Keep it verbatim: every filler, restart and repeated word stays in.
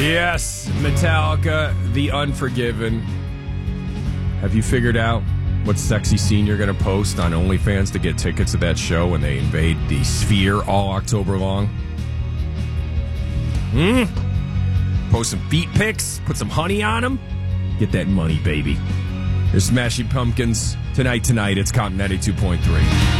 Yes, Metallica, The Unforgiven. Have you figured out what sexy scene you're going to post on OnlyFans to get tickets to that show when they invade the Sphere all October long? Hmm? Post some feet pics, put some honey on them, get that money, baby. They're Smashing Pumpkins. Tonight, tonight, it's Cotton ninety-two point three.